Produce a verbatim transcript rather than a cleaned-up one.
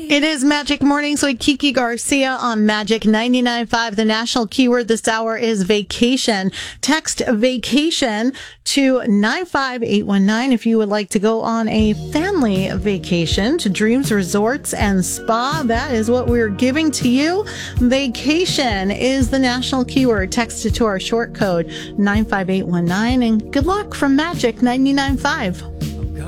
It is Magic Mornings with Kiki Garcia on Magic ninety-nine point five. The national keyword this hour is vacation. Text vacation to nine five eight one nine if you would like to go on a family vacation to Dreams Resorts and Spa. That is what we're giving to you. Vacation is the national keyword. Text it to our short code nine five eight one nine, and good luck from Magic ninety-nine point five.